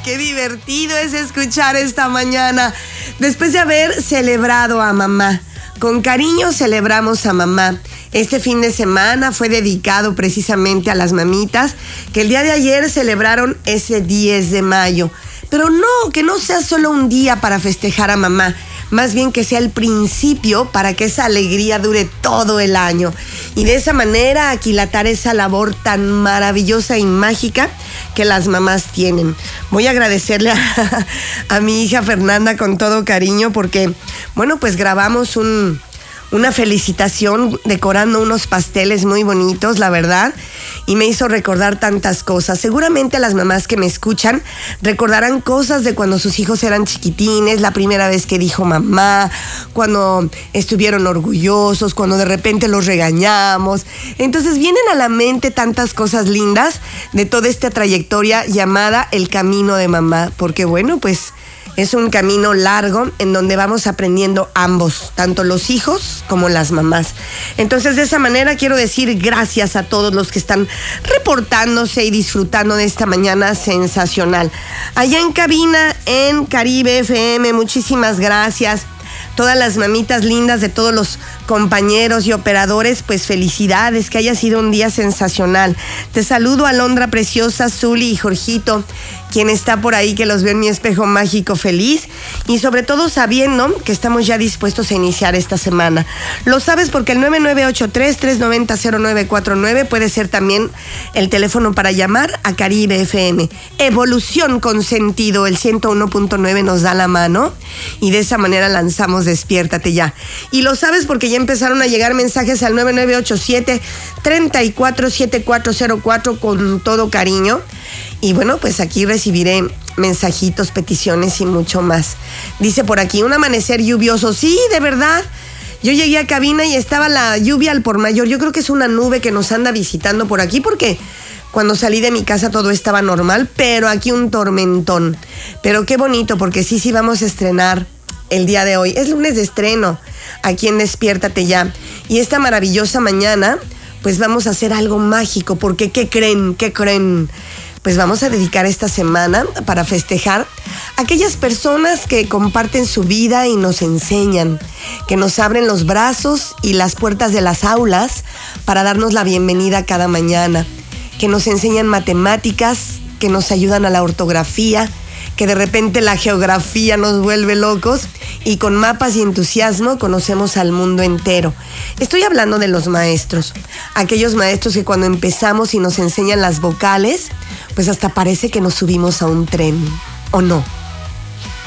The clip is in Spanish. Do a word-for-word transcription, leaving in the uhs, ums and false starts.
qué divertido es escuchar esta mañana. Después de haber celebrado a mamá, con cariño celebramos a mamá. Este fin de semana fue dedicado precisamente a las mamitas que el día de ayer celebraron ese diez de mayo. Pero no, que no sea solo un día para festejar a mamá, más bien que sea el principio para que esa alegría dure todo el año. Y de esa manera aquilatar esa labor tan maravillosa y mágica que las mamás tienen. Voy a agradecerle a, a mi hija Fernanda con todo cariño porque, bueno, pues grabamos un... una felicitación decorando unos pasteles muy bonitos, la verdad, y me hizo recordar tantas cosas. Seguramente las mamás que me escuchan recordarán cosas de cuando sus hijos eran chiquitines, la primera vez que dijo mamá, cuando estuvieron orgullosos, cuando de repente los regañamos. Entonces vienen a la mente tantas cosas lindas de toda esta trayectoria llamada el camino de mamá, porque bueno, pues es un camino largo en donde vamos aprendiendo ambos, tanto los hijos como las mamás. Entonces, de esa manera quiero decir gracias a todos los que están reportándose y disfrutando de esta mañana sensacional. Allá en cabina, en Caribe F M, muchísimas gracias. Todas las mamitas lindas de todos los compañeros y operadores, pues felicidades, que haya sido un día sensacional. Te saludo, Alondra preciosa, Zuli y Jorgito, quien está por ahí, que los veo en mi espejo mágico feliz, y sobre todo sabiendo que estamos ya dispuestos a iniciar esta semana. Lo sabes porque el nueve nueve ocho tres, tres nueve cero, cero nueve cuatro nueve puede ser también el teléfono para llamar a Caribe F M. Evolución con sentido, el ciento uno punto nueve nos da la mano y de esa manera lanzamos Despiértate Ya. Y lo sabes porque ya empezaron a llegar mensajes al nueve nueve ocho siete, tres cuatro siete cuatro cero cuatro con todo cariño. Y bueno, pues aquí recibiré mensajitos, peticiones y mucho más. Dice por aquí, un amanecer lluvioso. Sí, de verdad. Yo llegué a cabina y estaba la lluvia al por mayor. Yo creo que es una nube que nos anda visitando por aquí porque cuando salí de mi casa todo estaba normal, pero aquí un tormentón. Pero qué bonito porque sí, sí vamos a estrenar el día de hoy. Es lunes de estreno aquí en Despiértate Ya. Y esta maravillosa mañana, pues vamos a hacer algo mágico porque ¿qué creen? ¿Qué creen? Pues vamos a dedicar esta semana para festejar a aquellas personas que comparten su vida y nos enseñan, que nos abren los brazos y las puertas de las aulas para darnos la bienvenida cada mañana, que nos enseñan matemáticas, que nos ayudan a la ortografía, que de repente la geografía nos vuelve locos y con mapas y entusiasmo conocemos al mundo entero. Estoy hablando de los maestros, aquellos maestros que cuando empezamos y nos enseñan las vocales, pues hasta parece que nos subimos a un tren, ¿o no?